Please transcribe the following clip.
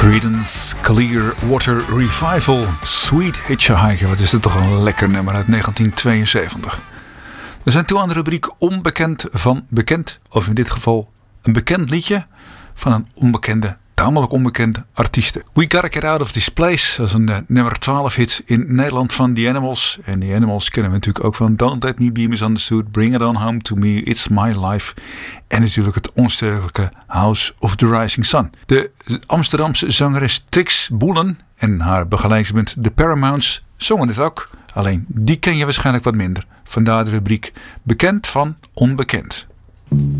Creedence Clearwater Revival, Sweet Hitchhiker. Wat is dit toch een lekker nummer uit 1972. We zijn toe aan de rubriek Onbekend van Bekend. Of in dit geval een bekend liedje van een onbekende, tamelijk onbekende artieste. We Gotta Get Out of This Place. Dat is een nummer 12 hit in Nederland van The Animals. En The Animals kennen we natuurlijk ook van Don't Let Me Be Misunderstood, Bring It On Home To Me, It's My Life. En natuurlijk het onsterfelijke House of the Rising Sun. De Amsterdamse zangeres Trix Boelen en haar begeleidingsband The Paramounts zongen dit ook. Alleen die ken je waarschijnlijk wat minder. Vandaar de rubriek Bekend van Onbekend.